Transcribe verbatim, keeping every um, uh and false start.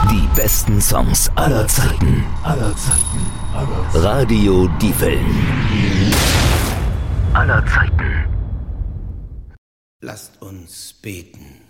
Die besten Songs aller Zeiten. Aller Zeiten. Aller Zeiten. Radio Die Wellen. Aller Zeiten. Lasst uns beten.